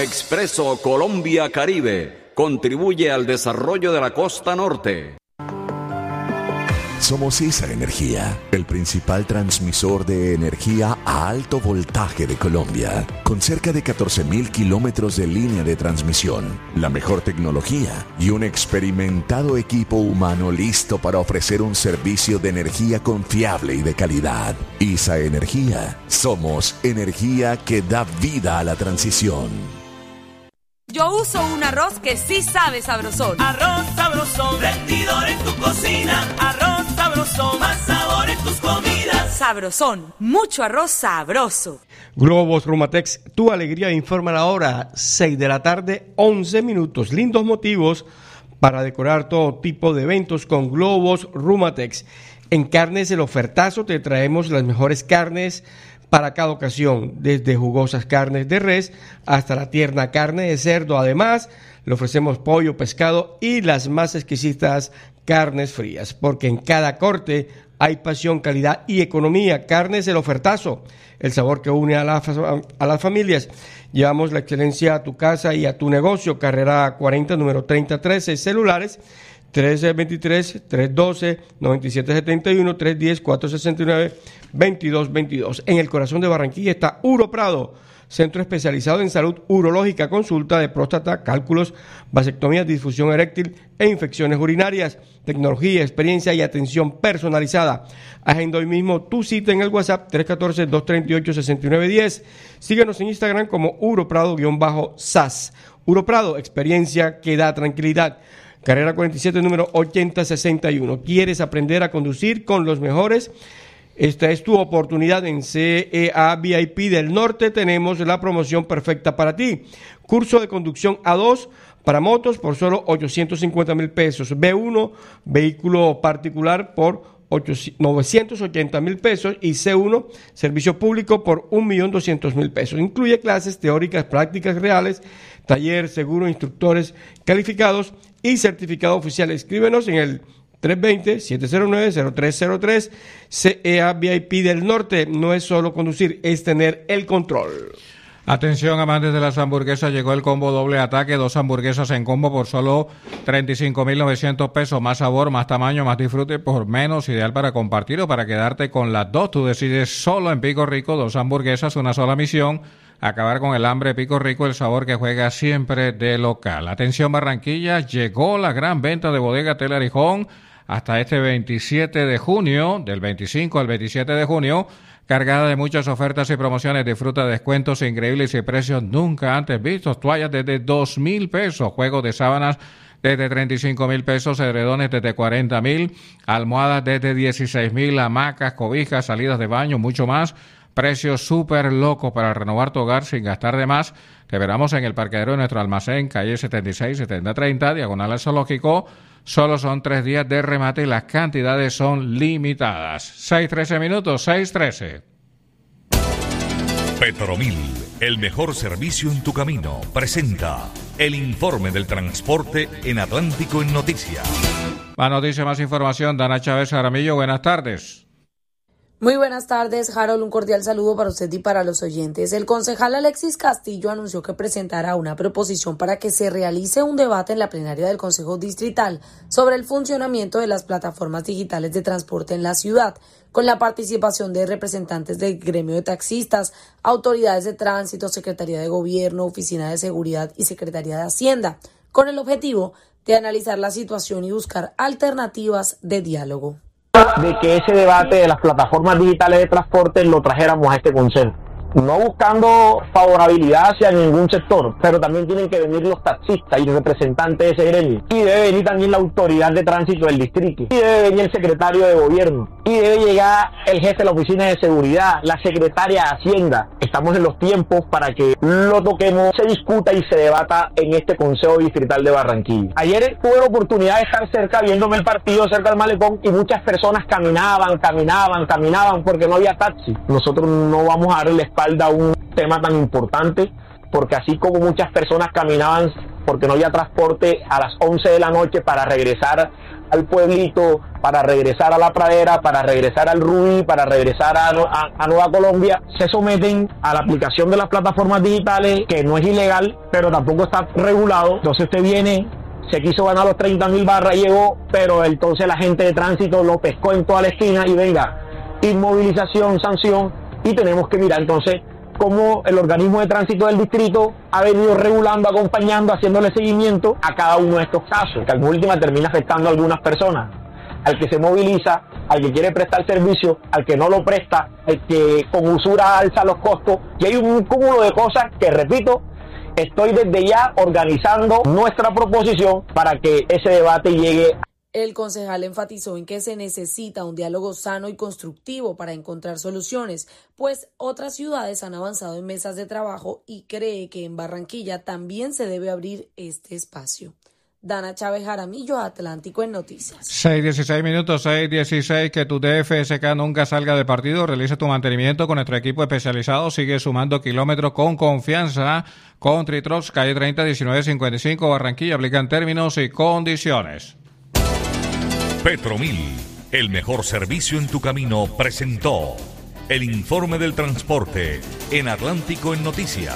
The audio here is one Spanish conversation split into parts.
Expreso Colombia Caribe contribuye al desarrollo de la costa norte. Somos ISA Energía, el principal transmisor de energía a alto voltaje de Colombia, con cerca de 14.000 kilómetros de línea de transmisión, la mejor tecnología y un experimentado equipo humano listo para ofrecer un servicio de energía confiable y de calidad. ISA Energía, somos energía que da vida a la transición. Yo uso un arroz que sí sabe sabrosón. Arroz sabrosón, rendidor en tu cocina. Arroz sabrosón, más sabor en tus comidas. Sabrosón, mucho arroz sabroso. Globos Rumatex, tu alegría, informa la hora, 6 de la tarde, 11 minutos. Lindos motivos para decorar todo tipo de eventos con Globos Rumatex. En Carnes El Ofertazo te traemos las mejores carnes para cada ocasión, desde jugosas carnes de res hasta la tierna carne de cerdo. Además, le ofrecemos pollo, pescado y las más exquisitas carnes frías, porque en cada corte hay pasión, calidad y economía. Carnes El Ofertazo, el sabor que une a las familias. Llevamos la excelencia a tu casa y a tu negocio. Carrera 40, número 3013, celulares 323-312-9771, 310-469-2222. En el corazón de Barranquilla está Uro Prado, centro especializado en salud urológica, consulta de próstata, cálculos, vasectomía, disfunción eréctil e infecciones urinarias, tecnología, experiencia y atención personalizada. Agenda hoy mismo tu cita en el WhatsApp 314-238-6910. Síguenos en Instagram como uroprado_SAS. Uro Prado, experiencia que da tranquilidad. Carrera 47, número 8061. ¿Quieres aprender a conducir con los mejores? Esta es tu oportunidad. En CEA VIP del Norte tenemos la promoción perfecta para ti. Curso de conducción A2 para motos por solo 850,000 pesos. B1, vehículo particular por 980,000 pesos. Y C1, servicio público por 1,200,000 pesos. Incluye clases teóricas, prácticas reales, taller, seguro, instructores calificados y certificado oficial. Escríbenos en el 320-709-0303. CEA VIP del Norte. No es solo conducir, es tener el control. Atención, amantes de las hamburguesas, llegó el combo doble ataque, 2 hamburguesas en combo por solo 35,900 pesos, más sabor, más tamaño, más disfrute por menos, ideal para compartir o para quedarte con las dos. Tú decides. Solo en Pico Rico, 2 hamburguesas, una sola misión, acabar con el hambre. Pico Rico, el sabor que juega siempre de local. Atención Barranquilla, llegó la gran venta de Bodega Telar y Home hasta este 27 de junio, del 25 al 27 de junio, cargada de muchas ofertas y promociones. Disfruta de descuentos increíbles y precios nunca antes vistos. Toallas desde 2,000 pesos, juegos de sábanas desde 35,000 pesos, edredones desde 40,000, almohadas desde 16,000, hamacas, cobijas, salidas de baño, mucho más. Precios súper locos para renovar tu hogar sin gastar de más. Te veramos en el parqueadero de nuestro almacén, calle 76, 7030, diagonal al Zoológico. Solo son 3 días de remate y las cantidades son limitadas. 6:13 minutos, 6:13. Petromil, el mejor servicio en tu camino, presenta el informe del transporte en Atlántico en Noticias. Más noticias, más información. Dana Chávez Jaramillo, buenas tardes. Muy buenas tardes, Harold. Un cordial saludo para usted y para los oyentes. El concejal Alexis Castillo anunció que presentará una proposición para que se realice un debate en la plenaria del Consejo Distrital sobre el funcionamiento de las plataformas digitales de transporte en la ciudad, con la participación de representantes del gremio de taxistas, autoridades de tránsito, Secretaría de Gobierno, Oficina de Seguridad y Secretaría de Hacienda, con el objetivo de analizar la situación y buscar alternativas de diálogo. De que ese debate de las plataformas digitales de transporte lo trajéramos a este consejo, no buscando favorabilidad hacia ningún sector, pero también tienen que venir los taxistas y representantes de ese gremio, y debe venir también la autoridad de tránsito del distrito, y debe venir el secretario de gobierno, y debe llegar el jefe de la oficina de seguridad, la secretaria de Hacienda. Estamos en los tiempos para que lo toquemos, se discuta y se debata en este Consejo Distrital de Barranquilla. Ayer tuve la oportunidad de estar cerca, viéndome el partido cerca del malecón, y muchas personas caminaban porque no había taxi. Nosotros no vamos a darle la espalda a un tema tan importante, porque así como muchas personas caminaban porque no había transporte a las 11 de la noche para regresar al pueblito, para regresar a la pradera, para regresar al Rubí, para regresar a Nueva Colombia, se someten a la aplicación de las plataformas digitales, que no es ilegal, pero tampoco está regulado. Entonces usted viene, se quiso ganar los 30.000 barras, llegó, pero entonces la gente de tránsito lo pescó en toda la esquina y venga, inmovilización, sanción, y tenemos que mirar entonces cómo el organismo de tránsito del distrito ha venido regulando, acompañando, haciéndole seguimiento a cada uno de estos casos, que en última termina afectando a algunas personas, al que se moviliza, al que quiere prestar servicio, al que no lo presta, al que con usura alza los costos, y hay un cúmulo de cosas que, repito, estoy desde ya organizando nuestra proposición para que ese debate llegue. El concejal enfatizó en que se necesita un diálogo sano y constructivo para encontrar soluciones, pues otras ciudades han avanzado en mesas de trabajo y cree que en Barranquilla también se debe abrir este espacio. Dana Chávez Jaramillo, Atlántico en Noticias. 6:16 minutos, 6:16, que tu DFSK nunca salga de partido, realiza tu mantenimiento con nuestro equipo especializado, sigue sumando kilómetros con confianza. Country Trucks, calle 30, 1955, Barranquilla, aplican términos y condiciones. Petromil, el mejor servicio en tu camino, presentó el informe del transporte en Atlántico en Noticias.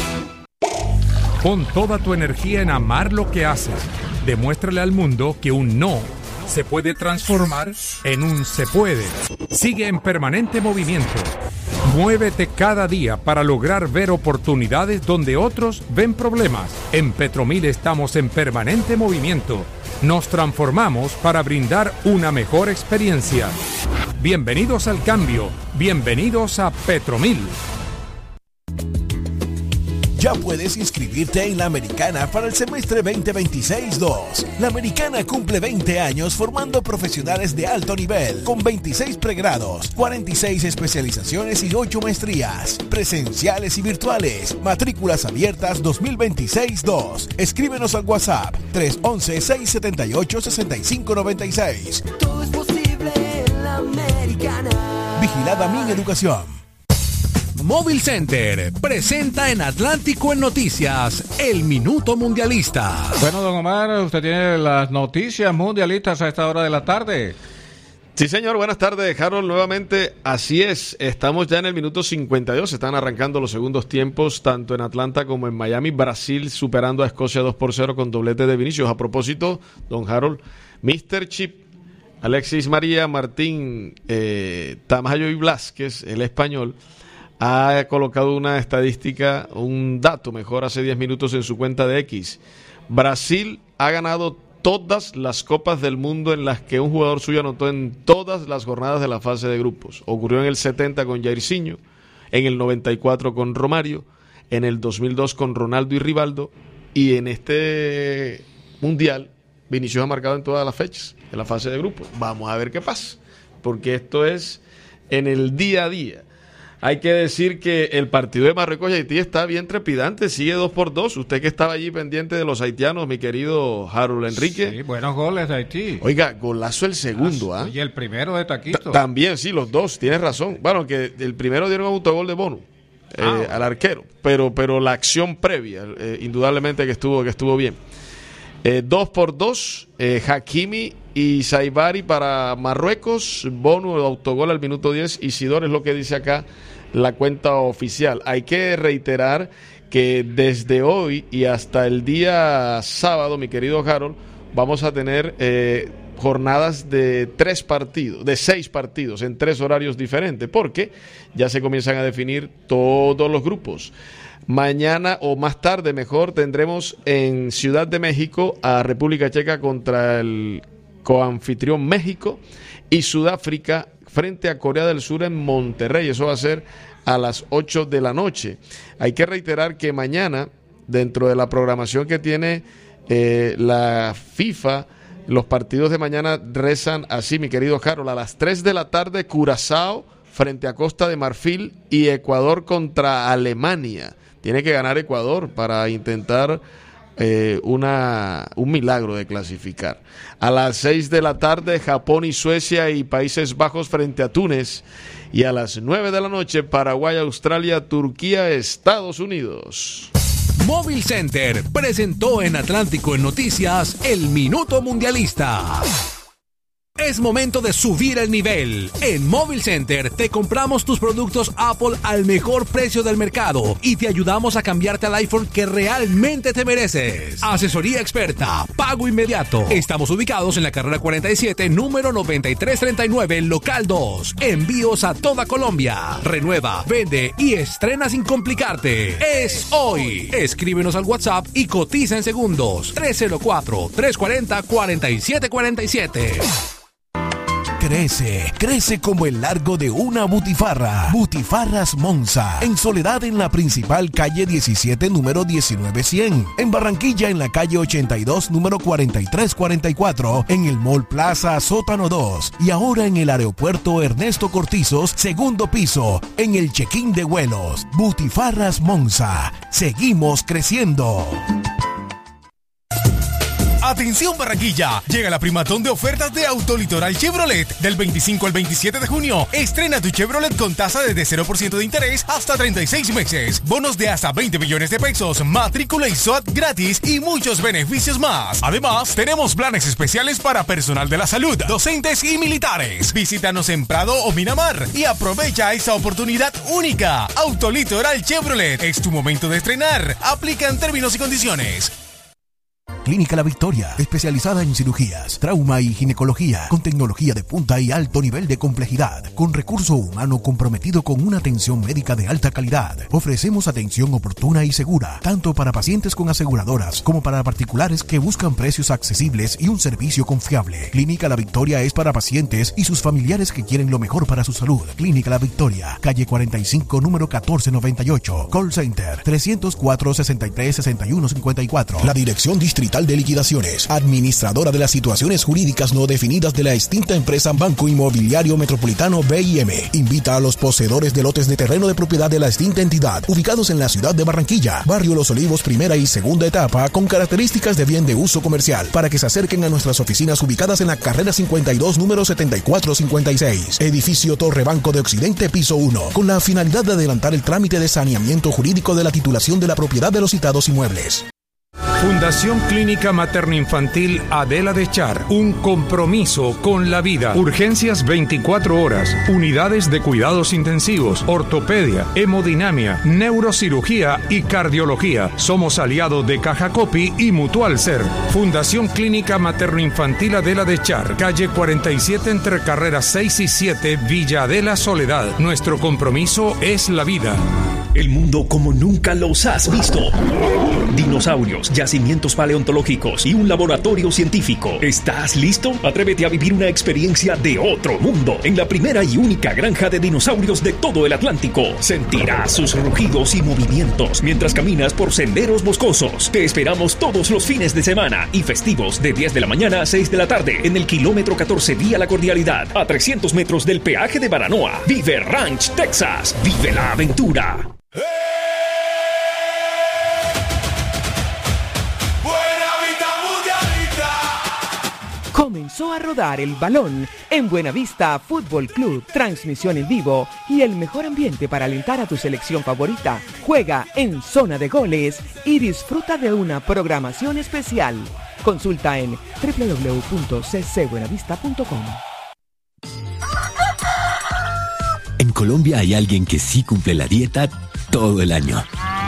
Pon toda tu energía en amar lo que haces. Demuéstrale al mundo que un no se puede transformar en un se puede. Sigue en permanente movimiento. Muévete cada día para lograr ver oportunidades donde otros ven problemas. En Petromil estamos en permanente movimiento. Nos transformamos para brindar una mejor experiencia. Bienvenidos al cambio. Bienvenidos a Petromil. Ya puedes inscribirte en La Americana para el semestre 2026-2. La Americana cumple 20 años formando profesionales de alto nivel, con 26 pregrados, 46 especializaciones y 8 maestrías, presenciales y virtuales. Matrículas abiertas 2026-2. Escríbenos al WhatsApp 311-678-6596. Todo es posible en La Americana. Vigilada Mineducación. Móvil Center presenta en Atlántico en Noticias el Minuto Mundialista. Bueno, don Omar, usted tiene las noticias mundialistas a esta hora de la tarde. Sí, señor, buenas tardes, Harold, nuevamente, así es, estamos ya en el minuto 52, se están arrancando los segundos tiempos, tanto en Atlanta como en Miami. Brasil superando a Escocia 2-0 con doblete de Vinicius. A propósito, don Harold, Mr. Chip, Alexis María, Martín, Tamayo y Blázquez, el español, ha colocado una estadística, un dato mejor, hace 10 minutos en su cuenta de X. Brasil ha ganado todas las copas del mundo en las que un jugador suyo anotó en todas las jornadas de la fase de grupos. Ocurrió en el 70 con Jairzinho, en el 94 con Romario, en el 2002 con Ronaldo y Rivaldo, y en este mundial Vinicius ha marcado en todas las fechas de la fase de grupos. Vamos a ver qué pasa, porque esto es en el día a día. Hay que decir que el partido de Marruecos y Haití está bien trepidante, sigue 2-2. Usted que estaba allí pendiente de los haitianos, mi querido Harold Enrique. Sí, buenos goles de Haití. Oiga, golazo el segundo, ¿ah? Y el primero de Taquito. También, sí, los dos, tienes razón. Bueno, que el primero dieron un autogol de Bono al arquero, pero la acción previa, indudablemente que estuvo bien. 2-2, Hakimi y Saibari para Marruecos, Bono el autogol al minuto 10, Isidore es lo que dice acá la cuenta oficial. Hay que reiterar que desde hoy y hasta el día sábado, mi querido Harold, vamos a tener jornadas de 6 partidos en 3 horarios diferentes, porque ya se comienzan a definir todos los grupos. Mañana o más tarde, mejor, tendremos en Ciudad de México a República Checa contra el coanfitrión México y Sudáfrica frente a Corea del Sur en Monterrey. Eso va a ser a las 8 de la noche. Hay que reiterar que mañana, dentro de la programación que tiene la FIFA, los partidos de mañana rezan así, mi querido Harold: a las 3 de la tarde, Curazao frente a Costa de Marfil y Ecuador contra Alemania. Tiene que ganar Ecuador para intentar un milagro de clasificar. A las 6 de la tarde, Japón y Suecia y Países Bajos frente a Túnez. Y a las 9 de la noche, Paraguay, Australia, Turquía, Estados Unidos. Móvil Center presentó en Atlántico en Noticias el Minuto Mundialista. Es momento de subir el nivel. En Móvil Center te compramos tus productos Apple al mejor precio del mercado y te ayudamos a cambiarte al iPhone que realmente te mereces. Asesoría experta, pago inmediato. Estamos ubicados en la carrera 47, número 9339, local 2. Envíos a toda Colombia. Renueva, vende y estrena sin complicarte. Es hoy. Escríbenos al WhatsApp y cotiza en segundos. 304-340-4747. Crece como el largo de una butifarra. Butifarras Monza, en Soledad en la principal calle 17, número 19100. En Barranquilla en la calle 82, número 4344. En el Mall Plaza Sótano 2. Y ahora en el aeropuerto Ernesto Cortizos, segundo piso, en el check-in de vuelos. Butifarras Monza. Seguimos creciendo. Atención Barranquilla, llega la primatón de ofertas de Autolitoral Chevrolet. Del 25 al 27 de junio, estrena tu Chevrolet con tasa desde 0% de interés hasta 36 meses. Bonos de hasta 20 millones de pesos, matrícula y SOAT gratis y muchos beneficios más. Además, tenemos planes especiales para personal de la salud, docentes y militares. Visítanos en Prado o Miramar y aprovecha esta oportunidad única. Autolitoral Chevrolet, es tu momento de estrenar. Aplican términos y condiciones. Clínica La Victoria, especializada en cirugías, trauma y ginecología, con tecnología de punta y alto nivel de complejidad, con recurso humano comprometido con una atención médica de alta calidad. Ofrecemos atención oportuna y segura, tanto para pacientes con aseguradoras como para particulares que buscan precios accesibles y un servicio confiable. Clínica La Victoria es para pacientes y sus familiares que quieren lo mejor para su salud. Clínica La Victoria, calle 45, número 1498. Call Center 304-63-6154. La Dirección Distrital de Liquidaciones, administradora de las situaciones jurídicas no definidas de la extinta empresa Banco Inmobiliario Metropolitano BIM, invita a los poseedores de lotes de terreno de propiedad de la extinta entidad, ubicados en la ciudad de Barranquilla, barrio Los Olivos, primera y segunda etapa, con características de bien de uso comercial, para que se acerquen a nuestras oficinas ubicadas en la carrera 52, número 7456, edificio Torre Banco de Occidente, piso 1, con la finalidad de adelantar el trámite de saneamiento jurídico de la titulación de la propiedad de los citados inmuebles. Fundación Clínica Materno-Infantil Adela de Char, un compromiso con la vida. Urgencias 24 horas, unidades de cuidados intensivos, ortopedia, hemodinamia, neurocirugía y cardiología. Somos aliados de Caja Copy y Mutual Ser. Fundación Clínica Materno-Infantil Adela de Char, calle 47 entre carreras 6 y 7, Villa Adela, Soledad. Nuestro compromiso es la vida. El mundo como nunca los has visto. Dinosaurios, yacimientos paleontológicos y un laboratorio científico. ¿Estás listo? Atrévete a vivir una experiencia de otro mundo en la primera y única granja de dinosaurios de todo el Atlántico. Sentirás sus rugidos y movimientos mientras caminas por senderos boscosos. Te esperamos todos los fines de semana y festivos de 10 de la mañana a 6 de la tarde en el kilómetro 14 vía La Cordialidad, a 300 metros del peaje de Baranoa. Vive Ranch, Texas. Vive la aventura. Comenzó a rodar el balón en Buenavista Fútbol Club, transmisión en vivo y el mejor ambiente para alentar a tu selección favorita. Juega en zona de goles y disfruta de una programación especial. Consulta en www.ccbuenavista.com. En Colombia hay alguien que sí cumple la dieta todo el año.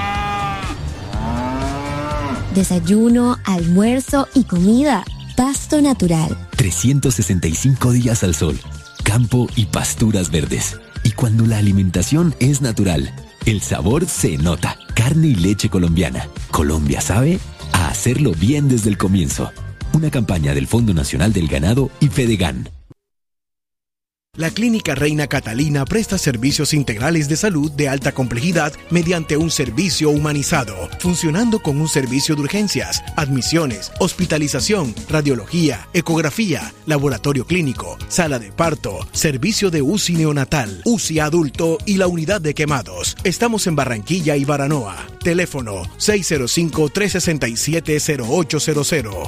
Desayuno, almuerzo y comida. Pasto natural. 365 días al sol, campo y pasturas verdes. Y cuando la alimentación es natural, el sabor se nota. Carne y leche colombiana. Colombia sabe a hacerlo bien desde el comienzo. Una campaña del Fondo Nacional del Ganado y Fedegan. La Clínica Reina Catalina presta servicios integrales de salud de alta complejidad mediante un servicio humanizado, funcionando con un servicio de urgencias, admisiones, hospitalización, radiología, ecografía, laboratorio clínico, sala de parto, servicio de UCI neonatal, UCI adulto y la unidad de quemados. Estamos en Barranquilla y Baranoa. Teléfono 605-367-0800.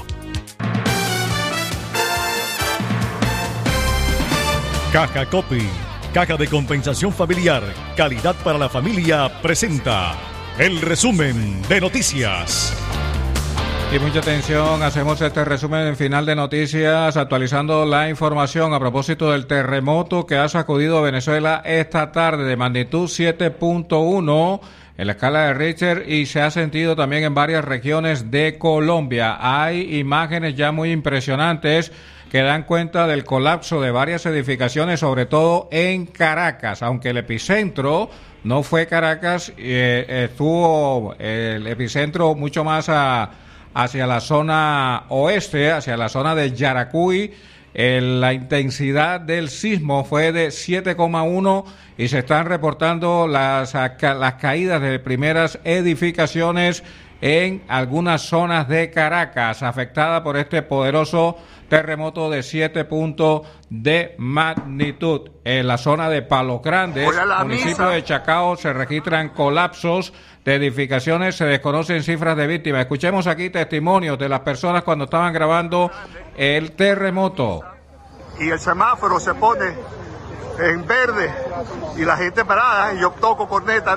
Caja Copy, Caja de Compensación Familiar, calidad para la familia, presenta el resumen de noticias. Y mucha atención, hacemos este resumen en final de noticias, actualizando la información a propósito del terremoto que ha sacudido a Venezuela esta tarde de magnitud 7.1 en la escala de Richter y se ha sentido también en varias regiones de Colombia. Hay imágenes ya muy impresionantes que dan cuenta del colapso de varias edificaciones, sobre todo en Caracas, aunque el epicentro no fue Caracas, estuvo el epicentro mucho más hacia la zona oeste, hacia la zona de Yaracuy. La intensidad del sismo fue de 7,1 y se están reportando las caídas de primeras edificaciones en algunas zonas de Caracas, afectada por este poderoso terremoto de 7 puntos de magnitud. En la zona de Palos Grandes, municipio de Chacao, se registran colapsos de edificaciones, se desconocen cifras de víctimas. Escuchemos aquí testimonios de las personas cuando estaban grabando el terremoto. Y el semáforo se pone en verde y la gente parada, y yo toco corneta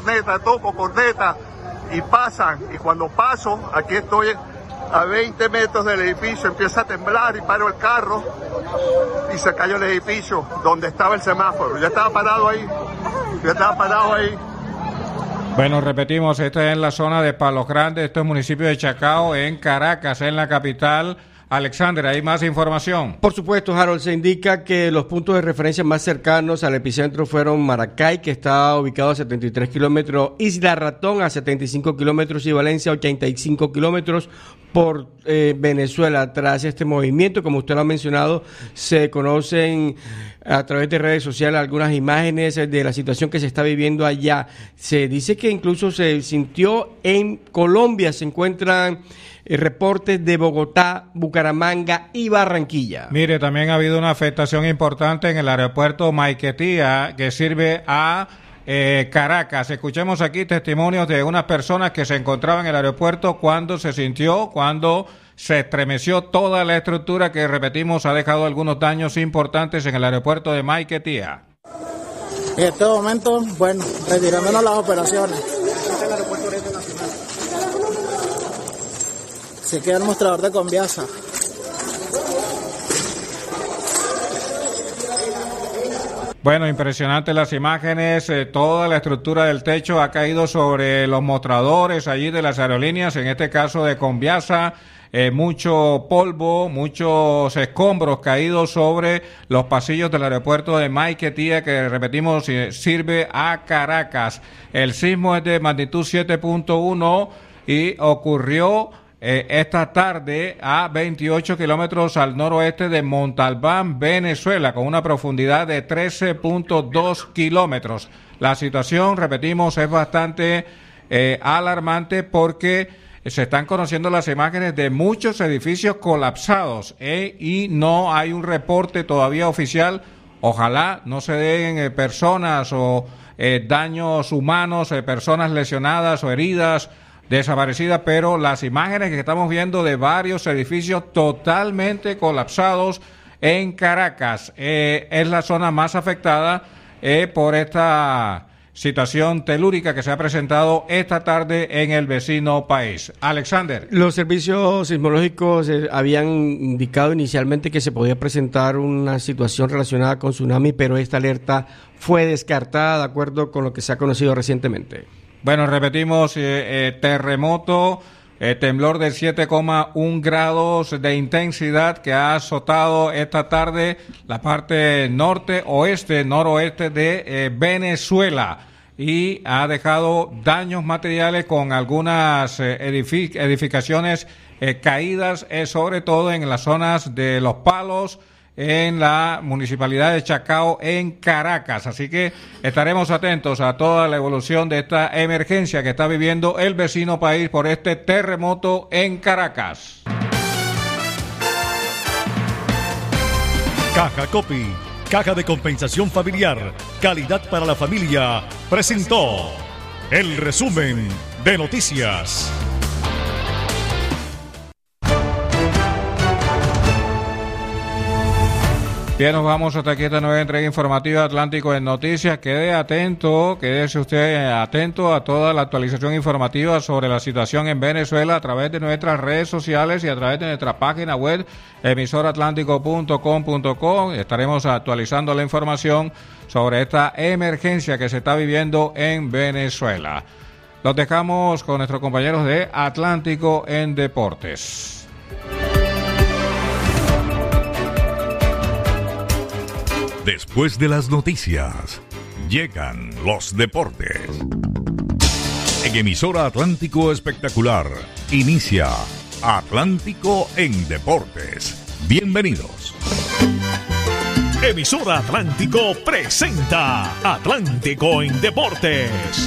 y pasan, y cuando paso, aquí estoy a 20 metros del edificio, empieza a temblar y paro el carro y se cayó el edificio donde estaba el semáforo. Yo estaba parado ahí. Bueno, repetimos, esta es en la zona de Palos Grandes, esto es municipio de Chacao, en Caracas, en la capital. Alexander, ¿hay más información? Por supuesto, Harold, se indica que los puntos de referencia más cercanos al epicentro fueron Maracay, que está ubicado a 73 kilómetros, Isla Ratón a 75 kilómetros y Valencia a 85 kilómetros por Venezuela. Tras este movimiento, como usted lo ha mencionado, se conocen a través de redes sociales algunas imágenes de la situación que se está viviendo allá. Se dice que incluso se sintió en Colombia, se encuentran reportes de Bogotá, Bucaramanga y Barranquilla. Mire, también ha habido una afectación importante en el aeropuerto Maiquetía, que sirve a Caracas. Escuchemos aquí testimonios de unas personas que se encontraban en el aeropuerto cuando se estremeció toda la estructura que, repetimos, ha dejado algunos daños importantes en el aeropuerto de Maiquetía. En este momento, bueno, retirándonos las operaciones. Se queda el mostrador de Conviasa. Bueno, impresionantes las imágenes, toda la estructura del techo ha caído sobre los mostradores allí de las aerolíneas, en este caso de Conviasa, mucho polvo, muchos escombros caídos sobre los pasillos del aeropuerto de Maiquetía, que repetimos sirve a Caracas. El sismo es de magnitud 7.1 y ocurrió esta tarde a 28 kilómetros al noroeste de Montalbán, Venezuela, con una profundidad de 13.2 kilómetros. La situación, repetimos, es bastante alarmante porque se están conociendo las imágenes de muchos edificios colapsados y no hay un reporte todavía oficial. Ojalá no se den personas o daños humanos, personas lesionadas o heridas, desaparecidas, pero las imágenes que estamos viendo de varios edificios totalmente colapsados en Caracas es la zona más afectada por esta situación telúrica que se ha presentado esta tarde en el vecino país. Alexander. Los servicios sismológicos habían indicado inicialmente que se podía presentar una situación relacionada con tsunami, pero esta alerta fue descartada de acuerdo con lo que se ha conocido recientemente. Bueno, repetimos, terremoto, temblor de 7,1 grados de intensidad que ha azotado esta tarde la parte norte-oeste, noroeste de Venezuela y ha dejado daños materiales con algunas edificaciones caídas, sobre todo en las zonas de Los Palos, en la municipalidad de Chacao, en Caracas. Así que estaremos atentos a toda la evolución de esta emergencia que está viviendo el vecino país por este terremoto en Caracas. Caja Copy, caja de compensación familiar, calidad para la familia, presentó el resumen de noticias. Bien, nos vamos hasta aquí esta nueva entrega informativa Atlántico en Noticias. Quédese usted atento a toda la actualización informativa sobre la situación en Venezuela a través de nuestras redes sociales y a través de nuestra página web emisoratlántico.com.co. Estaremos actualizando la información sobre esta emergencia que se está viviendo en Venezuela. Los dejamos con nuestros compañeros de Atlántico en Deportes. Después de las noticias, llegan los deportes. En emisora Atlántico Espectacular, inicia Atlántico en Deportes. Bienvenidos. Emisora Atlántico presenta Atlántico en Deportes.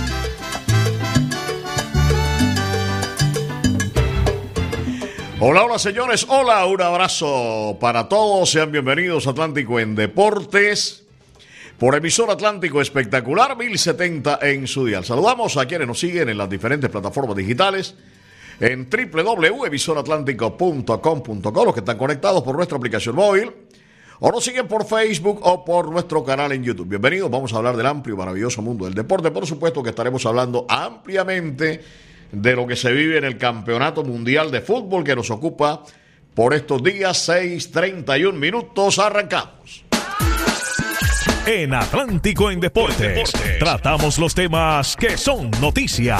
Hola, hola señores, hola, un abrazo para todos, sean bienvenidos a Atlántico en Deportes, por emisora Atlántico Espectacular 1070 en su dial. Saludamos a quienes nos siguen en las diferentes plataformas digitales, en www.emisoratlántico.com.co, los que están conectados por nuestra aplicación móvil, o nos siguen por Facebook o por nuestro canal en YouTube. Bienvenidos, vamos a hablar del amplio y maravilloso mundo del deporte, por supuesto que estaremos hablando ampliamente de lo que se vive en el Campeonato Mundial de Fútbol que nos ocupa por estos días. 6:31 minutos, arrancamos. En Atlántico en Deportes, tratamos los temas que son noticia.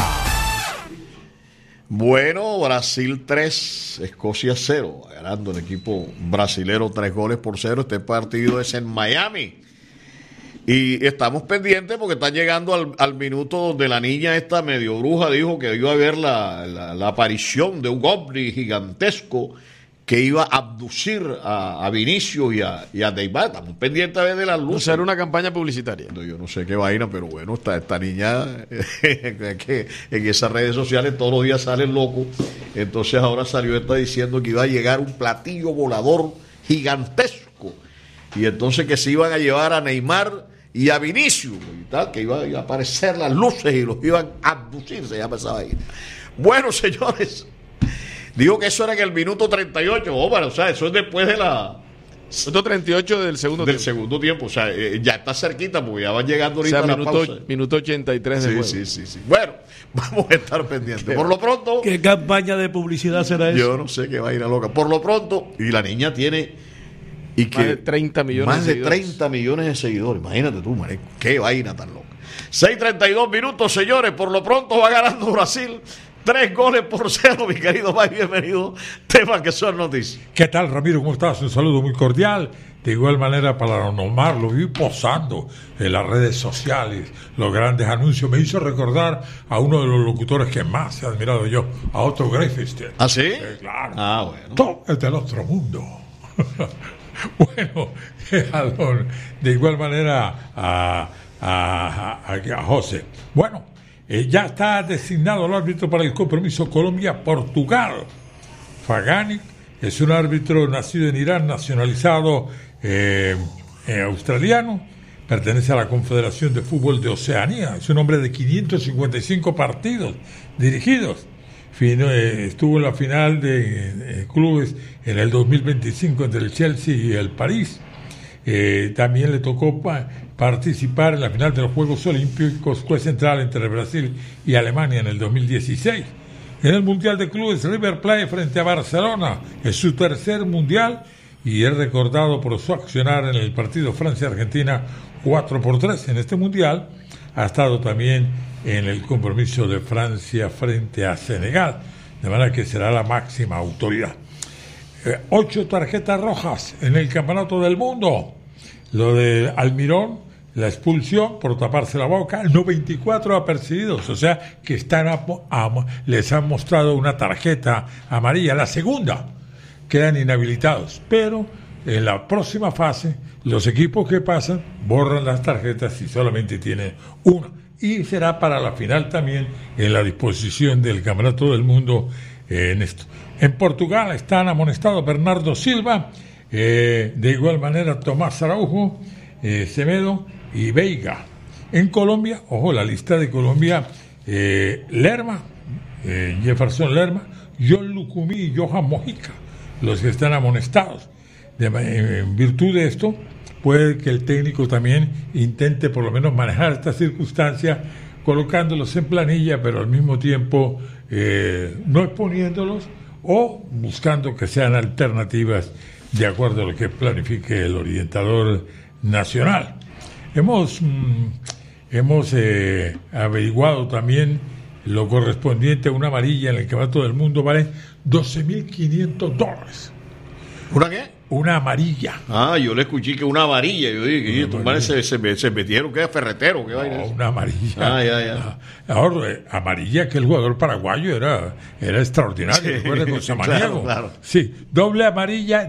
Bueno, Brasil 3, Escocia 0, ganando el equipo brasilero 3-0. Este partido es en Miami. Y estamos pendientes porque está llegando al minuto donde la niña esta medio bruja dijo que iba a ver la aparición de un ovni gigantesco que iba a abducir a Vinicius y a Neymar. Estamos pendientes a ver de las luces. O sea, era una campaña publicitaria. No, yo no sé qué vaina, pero bueno, esta niña que en esas redes sociales todos los días sale loco. Entonces ahora salió esta diciendo que iba a llegar un platillo volador gigantesco. Y entonces que se iban a llevar a Neymar y a Vinicius, y tal, que iba a aparecer las luces y los iban a abducir, se llama esa vaina. Bueno, señores, digo que eso era en el minuto 38, o sea, eso es después de la... Minuto 38 del segundo tiempo. Del segundo tiempo, o sea, ya está cerquita, porque ya van llegando ahorita, o sea, la pausa. Minuto 83 de juego. Sí. Bueno, vamos a estar pendientes. Por lo pronto... ¿Qué campaña de publicidad será eso? Yo no sé, qué vaina loca. Por lo pronto, y la niña tiene... Y que más de 30 millones más de 30 millones de seguidores. Imagínate tú, marico, qué vaina tan loca. 6:32 minutos, señores. Por lo pronto va ganando Brasil 3-0, mi querido May. Bienvenido. Temas que son noticias. ¿Qué tal, Ramiro? ¿Cómo estás? Un saludo muy cordial. De igual manera, para Omar, lo vi posando en las redes sociales, los grandes anuncios. Me hizo recordar a uno de los locutores que más he admirado yo, a Otto Greifenstein. ¿Ah, sí? Claro. Ah, bueno. Todo es del otro mundo. Bueno, de igual manera a José. Bueno, ya está designado el árbitro para el compromiso Colombia-Portugal. Fagani es un árbitro nacido en Irán, nacionalizado australiano, pertenece a la Confederación de Fútbol de Oceanía, es un hombre de 555 partidos dirigidos. Estuvo en la final de clubes en el 2025 entre el Chelsea y el París. También le tocó participar en la final de los Juegos Olímpicos, fue central entre Brasil y Alemania en el 2016. En el Mundial de Clubes, River Plate frente a Barcelona, es su tercer mundial y es recordado por su accionar en el partido Francia-Argentina 4-3. En este mundial ha estado también en el compromiso de Francia frente a Senegal, de manera que será la máxima autoridad. 8 tarjetas rojas en el Campeonato del Mundo. Lo de Almirón, la expulsión por taparse la boca, 94 apercibidos, o sea que les han mostrado una tarjeta amarilla, la segunda, quedan inhabilitados, pero en la próxima fase los equipos que pasan borran las tarjetas y solamente tienen una. Y será para la final también en la disposición del Campeonato del Mundo en esto. En Portugal están amonestados Bernardo Silva, de igual manera Tomás Araujo, Semedo y Veiga. En Colombia, ojo, la lista de Colombia, Lerma, Jefferson Lerma, John Lucumí y Johan Mojica, los que están amonestados. En virtud de esto, puede que el técnico también intente por lo menos manejar estas circunstancias, colocándolos en planilla, pero al mismo tiempo no exponiéndolos o buscando que sean alternativas de acuerdo a lo que planifique el orientador nacional. Hemos averiguado también lo correspondiente a una amarilla en el campeonato del mundo, vale $12,500. ¿Una qué? Una amarilla. Ah, yo le escuché que una amarilla. Yo dije, estos manes se metieron, ¿qué? Ferretero, ¿qué vaina? Una amarilla. Ya. Ahora, amarilla, que el jugador paraguayo era extraordinario. Sí, recuerda con Samaniego. claro. Sí, doble amarilla,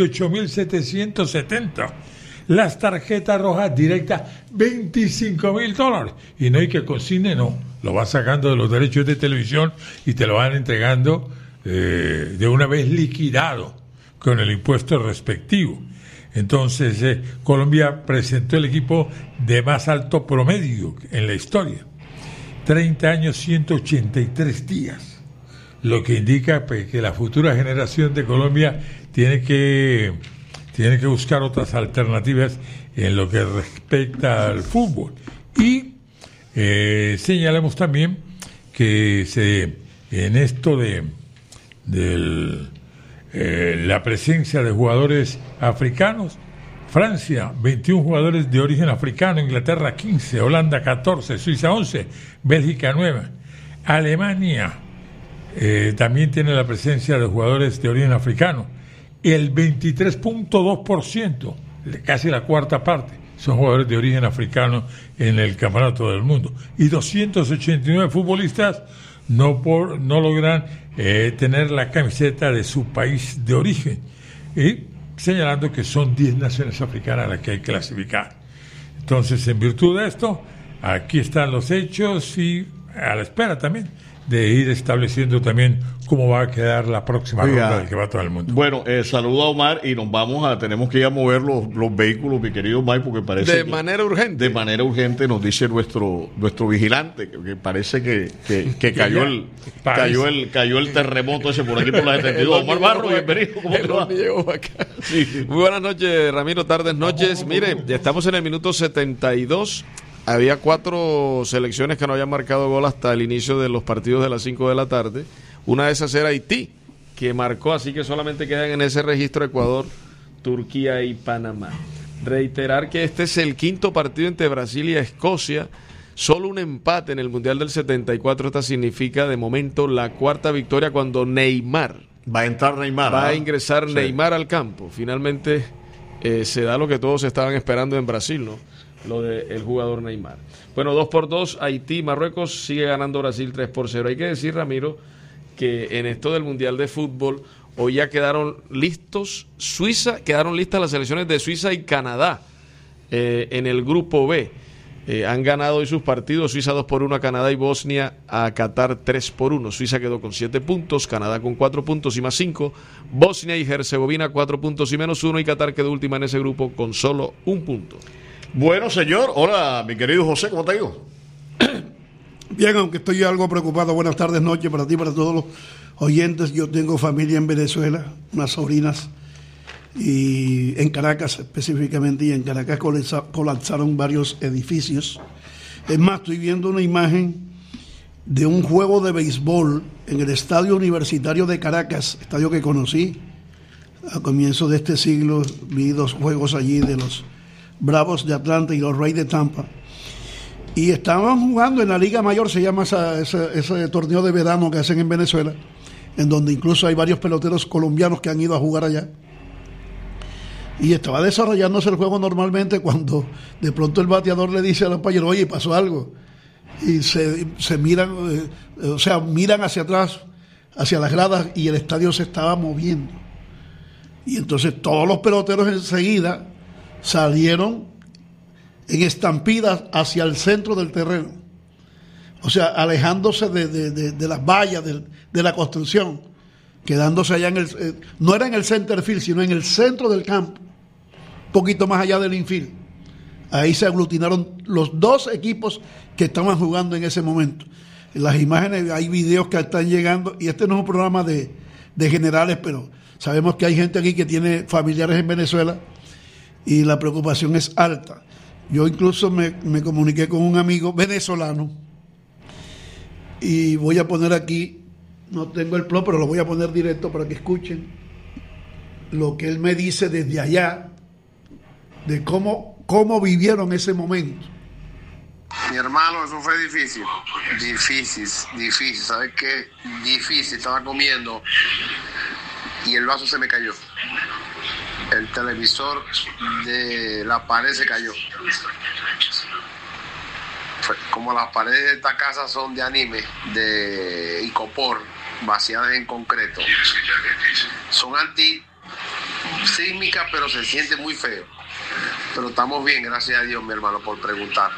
18,770. Las tarjetas rojas directas, $25,000. Y no hay que consigne, no. Lo vas sacando de los derechos de televisión y te lo van entregando de una vez liquidado con el impuesto respectivo. Entonces, Colombia presentó el equipo de más alto promedio en la historia. 30 años, 183 días. Lo que indica que la futura generación de Colombia tiene que buscar otras alternativas en lo que respecta al fútbol. Y señalamos también que en esto de la presencia de jugadores africanos, Francia, 21 jugadores de origen africano, Inglaterra 15, Holanda 14, Suiza 11, Bélgica 9, Alemania también tiene la presencia de jugadores de origen africano. El 23.2%, casi la cuarta parte, son jugadores de origen africano en el campeonato del mundo. Y 289 futbolistas no logran tener la camiseta de su país de origen. Y señalando que son 10 naciones africanas las que hay que clasificar. Entonces, en virtud de esto, aquí están los hechos y a la espera también de ir estableciendo también cómo va a quedar la próxima ronda del que va todo el mundo. Bueno, saludo a Omar y tenemos que ir a mover los vehículos, mi querido Omar, porque parece de manera urgente. De manera urgente nos dice nuestro vigilante, que parece que cayó el terremoto ese por aquí por la 72. Omar Barro, bienvenido. ¿Cómo te va? Sí. Muy buenas noches, Ramiro, tardes, noches. Mire, ya estamos en el minuto 72. Había 4 selecciones que no habían marcado gol hasta el inicio de los partidos de las 5 de la tarde. Una de esas era Haití, que marcó, así que solamente quedan en ese registro Ecuador, Turquía y Panamá. Reiterar que este es el 5º partido entre Brasil y Escocia. Solo un empate en el Mundial del 74. Esta significa de momento la 4ª victoria cuando Neymar va a entrar. Va a ingresar Neymar al campo. Finalmente se da lo que todos estaban esperando en Brasil, ¿no? Lo del jugador Neymar. Bueno, 2-2, Haití, Marruecos, sigue ganando Brasil 3-0. Hay que decir, Ramiro, que en esto del Mundial de Fútbol, hoy ya quedaron listas las selecciones de Suiza y Canadá en el grupo B. Han ganado hoy sus partidos, Suiza 2-1 a Canadá y Bosnia a Qatar 3-1. Suiza quedó con 7 puntos, Canadá con 4 puntos y más 5, Bosnia y Herzegovina 4 puntos y menos 1 y Qatar quedó última en ese grupo con solo 1 punto. Bueno, señor, hola, mi querido José, ¿cómo te digo? Bien, aunque estoy algo preocupado, buenas tardes, noches para ti, para todos los oyentes. Yo tengo familia en Venezuela, unas sobrinas, y en Caracas específicamente, y en Caracas colapsaron varios edificios. Es más, estoy viendo una imagen de un juego de béisbol en el Estadio Universitario de Caracas, estadio que conocí a comienzos de este siglo. Vi 2 juegos allí de los Bravos de Atlanta y los Rays de Tampa, y estaban jugando en la Liga Mayor, se llama ese torneo de verano que hacen en Venezuela, en donde incluso hay varios peloteros colombianos que han ido a jugar allá, y estaba desarrollándose el juego normalmente cuando de pronto el bateador le dice al umpire, oye, pasó algo, y se miran, miran hacia atrás, hacia las gradas, y el estadio se estaba moviendo, y entonces todos los peloteros enseguida salieron en estampidas hacia el centro del terreno, o sea, alejándose de las vallas de la construcción, quedándose allá no era en el center field, sino en el centro del campo, un poquito más allá del infield. Ahí se aglutinaron los 2 equipos que estaban jugando en ese momento. En las imágenes hay videos que están llegando, y este no es un programa de generales, pero sabemos que hay gente aquí que tiene familiares en Venezuela, y la preocupación es alta. Yo incluso me comuniqué con un amigo venezolano y voy a poner aquí, no tengo el plot, pero lo voy a poner directo para que escuchen lo que él me dice desde allá, de cómo vivieron ese momento. Mi hermano, eso fue difícil, ¿sabes qué? Difícil, estaba comiendo y el vaso se me cayó. El televisor de la pared se cayó. Como las paredes de esta casa son de anime, de icopor, vaciadas en concreto. Son antisísmicas, pero se siente muy feo. Pero estamos bien, gracias a Dios, mi hermano, por preguntar.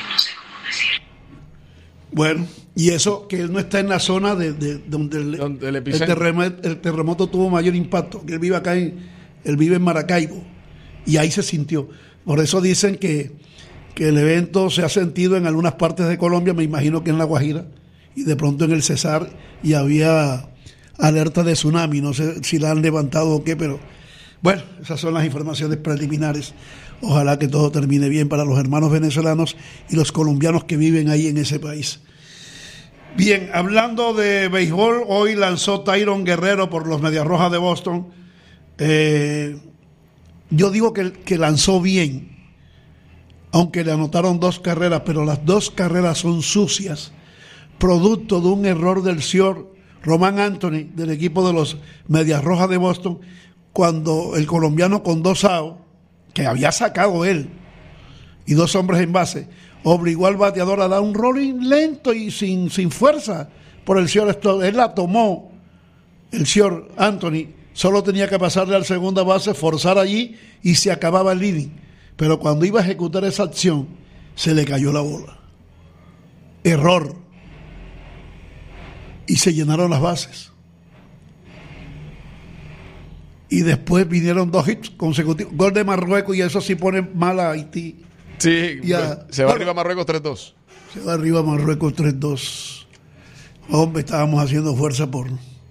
Bueno, y eso que él no está en la zona de donde el terremoto tuvo mayor impacto, que él vive acá él vive en Maracaibo, y ahí se sintió. Por eso dicen que el evento se ha sentido en algunas partes de Colombia, me imagino que en La Guajira, y de pronto en el Cesar, y había alerta de tsunami, no sé si la han levantado o qué, pero bueno, esas son las informaciones preliminares. Ojalá que todo termine bien para los hermanos venezolanos y los colombianos que viven ahí en ese país. Bien, hablando de béisbol, hoy lanzó Tyron Guerrero por los Medias Rojas de Boston. Yo digo que lanzó bien, aunque le anotaron 2 carreras, pero las 2 carreras son sucias, producto de un error del señor Román Anthony del equipo de los Medias Rojas de Boston, cuando el colombiano con 2 outs, que había sacado él, y 2 hombres en base, obligó al bateador a dar un rolling lento y sin fuerza por el señor Stone. Él la tomó, el señor Anthony, solo tenía que pasarle al segunda base, forzar allí y se acababa el inning. Pero cuando iba a ejecutar esa acción, se le cayó la bola. Error. Y se llenaron las bases. Y después vinieron 2 hits consecutivos. Gol de Marruecos, y eso sí pone mal a Haití. Sí, se va arriba Marruecos 3-2. Se va arriba Marruecos 3-2. Hombre, estábamos haciendo fuerza por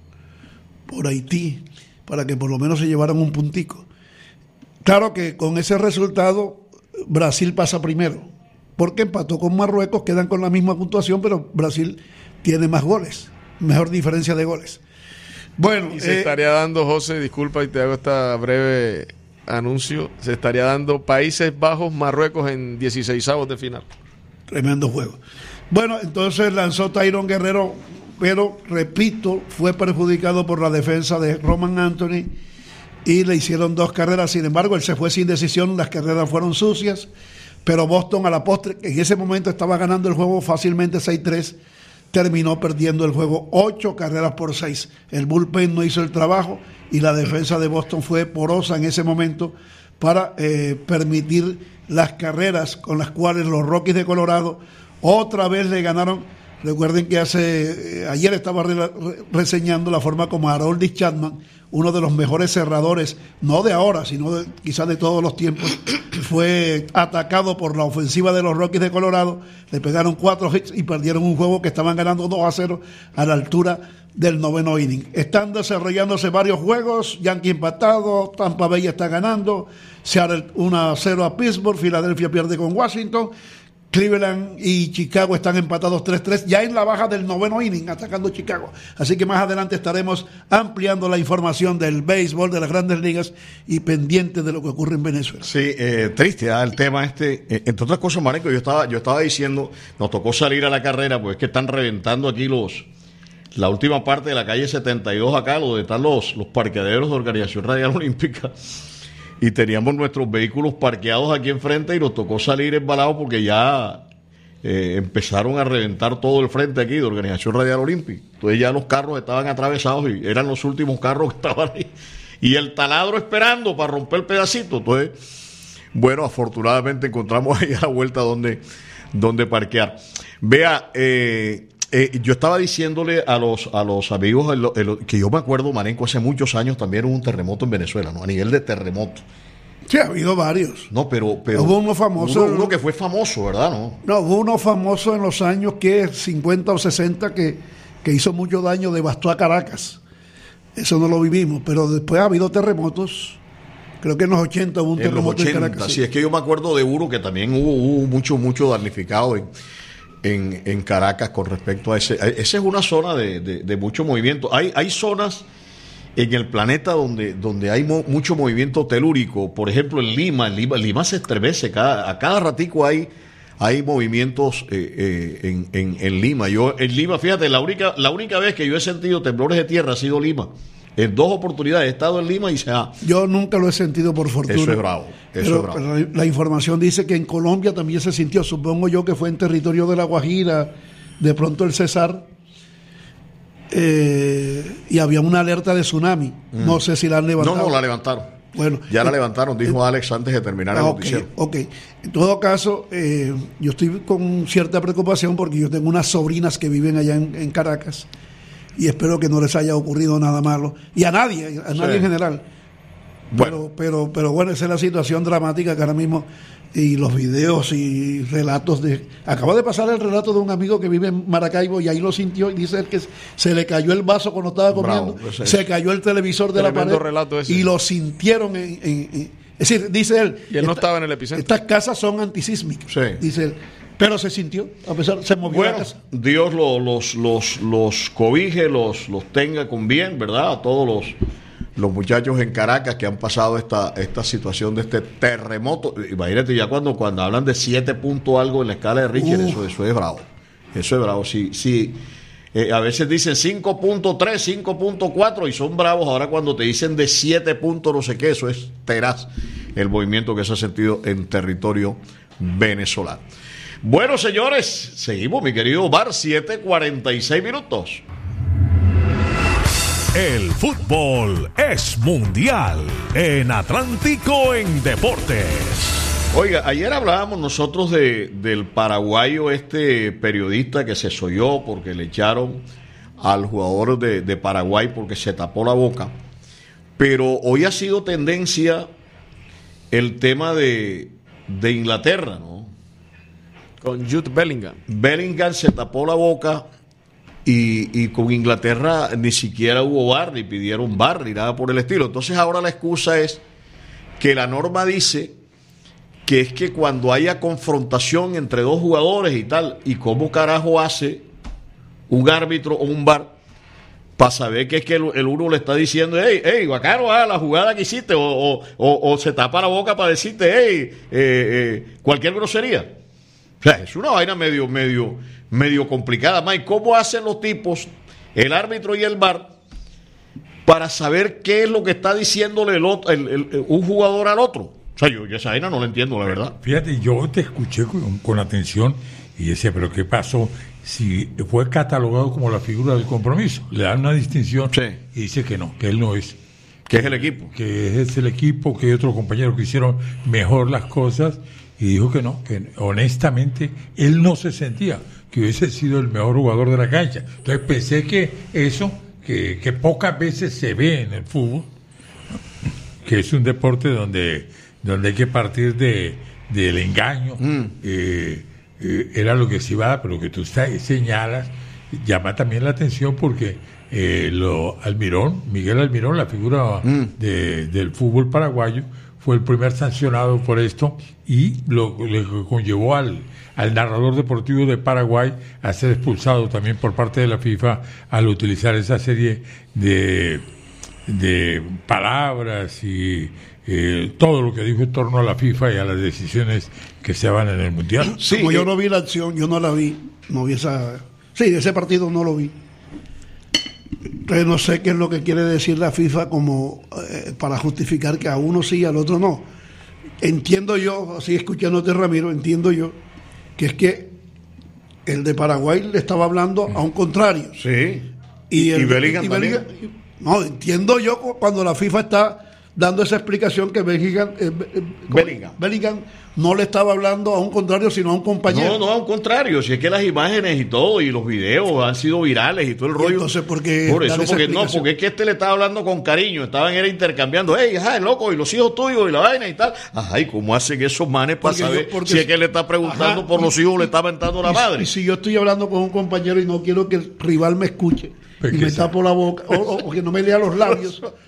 Haití, para que por lo menos se llevaran un puntico. Claro que con ese resultado Brasil pasa primero, porque empató con Marruecos, quedan con la misma puntuación, pero Brasil tiene más goles, mejor diferencia de goles. Bueno, y se estaría dando, José, disculpa y te hago esta breve anuncio, se estaría dando Países Bajos, Marruecos en 16avos de final. Tremendo juego. Bueno, entonces lanzó Tyron Guerrero, pero repito, fue perjudicado por la defensa de Roman Anthony y le hicieron 2 carreras. Sin embargo, él se fue sin decisión, las carreras fueron sucias, pero Boston a la postre, en ese momento estaba ganando el juego fácilmente 6-3, terminó perdiendo el juego 8-6. El bullpen no hizo el trabajo y la defensa de Boston fue porosa en ese momento para permitir las carreras con las cuales los Rockies de Colorado otra vez le ganaron. Recuerden que ayer estaba reseñando la forma como Aroldis Chapman, uno de los mejores cerradores, no de ahora, sino quizás de todos los tiempos, fue atacado por la ofensiva de los Rockies de Colorado, le pegaron 4 hits y perdieron un juego que estaban ganando 2-0 a la altura del 9º inning. Están desarrollándose varios juegos, Yankee empatado, Tampa Bay está ganando, Seattle 1-0 a Pittsburgh, Filadelfia pierde con Washington, Cleveland y Chicago están empatados 3-3, ya en la baja del 9º inning, atacando Chicago. Así que más adelante estaremos ampliando la información del béisbol de las Grandes Ligas y pendiente de lo que ocurre en Venezuela. Sí, triste el tema entre otras cosas, Marenco, yo estaba diciendo, nos tocó salir a la carrera, pues es que están reventando aquí la última parte de la calle 72 acá, donde están los parqueaderos de Organización Radial Olímpica. Y teníamos nuestros vehículos parqueados aquí enfrente y nos tocó salir embalados porque ya empezaron a reventar todo el frente aquí de Organización Radial Olímpica. Entonces ya los carros estaban atravesados y eran los últimos carros que estaban ahí. Y el taladro esperando para romper el pedacito. Entonces, bueno, afortunadamente encontramos ahí a la vuelta donde parquear. Vea, yo estaba diciéndole a los amigos que yo me acuerdo, Marenco, hace muchos años también hubo un terremoto en Venezuela, ¿no? A nivel de terremoto. Sí, ha habido varios. No, pero hubo uno famoso. Uno que fue famoso, ¿verdad? No, hubo uno famoso en los años 50 o 60 que hizo mucho daño, devastó a Caracas. Eso no lo vivimos, pero después ha habido terremotos Creo que en los 80 hubo un en los terremoto 80, en Caracas. sí, es que yo me acuerdo de uno que también hubo mucho damnificado en Caracas con respecto a ese. Esa es una zona de mucho movimiento. Hay zonas en el planeta donde hay mucho movimiento telúrico. Por ejemplo, en Lima se estremece. A cada ratico hay movimientos en Lima. Yo en Lima, fíjate, la única vez que yo he sentido temblores de tierra ha sido Lima. En 2 oportunidades he estado en Lima y Yo nunca lo he sentido, por fortuna. Eso es bravo. Pero la información dice que en Colombia también se sintió, supongo yo que fue en territorio de La Guajira, de pronto el Cesar, y había una alerta de tsunami. No sé si la han levantado. No la levantaron. Bueno, ya la levantaron, dijo Alex antes de terminar el noticiero. Ok. En todo caso, yo estoy con cierta preocupación porque yo tengo unas sobrinas que viven allá en Caracas y espero que no les haya ocurrido nada malo. Y a nadie en general. Bueno. Pero bueno, esa es la situación dramática que ahora mismo, y los videos y relatos acaba de pasar el relato de un amigo que vive en Maracaibo y ahí lo sintió y dice él que se le cayó el vaso cuando estaba comiendo, se cayó el televisor de la pared y lo sintieron es decir, dice él, y él no estaba en el epicentro. Estas casas son antisísmicas, dice él, pero se sintió, a pesar, se movió la casa. Dios los cobije, los tenga con bien, ¿verdad? A todos los muchachos en Caracas que han pasado esta situación de este terremoto. Imagínate, ya cuando hablan de 7 puntos algo en la escala de Richter, eso es bravo. Eso es bravo. Sí, a veces dicen 5.3, 5.4 y son bravos. Ahora cuando te dicen de 7 puntos no sé qué, eso es teraz el movimiento que se ha sentido en territorio venezolano. Bueno, señores, seguimos, mi querido Omar, 7:46 minutos. El fútbol es mundial en Atlántico en Deportes. Oiga, ayer hablábamos nosotros del paraguayo, este periodista que se solló porque le echaron al jugador de Paraguay porque se tapó la boca. Pero hoy ha sido tendencia el tema de Inglaterra, ¿no? Con Jude Bellingham. Bellingham se tapó la boca y con Inglaterra ni siquiera hubo VAR, ni pidieron VAR, ni nada por el estilo. Entonces ahora la excusa es que la norma dice que es que cuando haya confrontación entre 2 jugadores y tal, ¿y cómo carajo hace un árbitro o un VAR para saber que es que el uno le está diciendo, hey, bacano, la jugada que hiciste, o se tapa la boca para decirte, cualquier grosería? O sea, es una vaina medio complicada. Mike, ¿cómo hacen los tipos, el árbitro y el VAR, para saber qué es lo que está diciéndole un jugador al otro? O sea, yo esa vaina no la entiendo, la verdad. Fíjate, yo te escuché con atención y decía, pero ¿qué pasó? Si fue catalogado como la figura del compromiso, le dan una distinción y dice que no, que él no es. Que es el equipo. Que es el equipo, que hay otros compañeros que hicieron mejor las cosas y dijo que no, que honestamente él no se sentía que hubiese sido el mejor jugador de la cancha. Entonces pensé que eso, que pocas veces se ve en el fútbol, que es un deporte donde hay que partir del engaño, era lo que se iba a dar, pero que tú señalas, llama también la atención porque Miguel Almirón, la figura del fútbol paraguayo, fue el primer sancionado por esto y le conllevó al narrador deportivo de Paraguay a ser expulsado también por parte de la FIFA al utilizar esa serie de palabras y todo lo que dijo en torno a la FIFA y a las decisiones que se van en el Mundial. Sí, como yo no vi la acción, yo no la vi, no vi esa... Sí, ese partido no lo vi. Entonces no sé qué es lo que quiere decir la FIFA como para justificar que a uno sí y al otro no. Entiendo yo, así escuchándote, Ramiro, entiendo yo que es que el de Paraguay le estaba hablando a un contrario. Sí. Y Bellingham también. No, entiendo yo cuando la FIFA está dando esa explicación que Bellingham no le estaba hablando a un contrario, sino a un compañero. No, a un contrario. Si es que las imágenes y todo, y los videos han sido virales y todo el rollo. Entonces, ¿por qué? Porque es que le estaba hablando con cariño, estaban intercambiando, loco, y los hijos tuyos, y la vaina y tal. Ajá, ¿y cómo hacen esos manes para saber si es que le está preguntando por los hijos, le está aventando la madre? Y si yo estoy hablando con un compañero y no quiero que el rival me escuche, y me tapo la boca, o que no me lea los labios,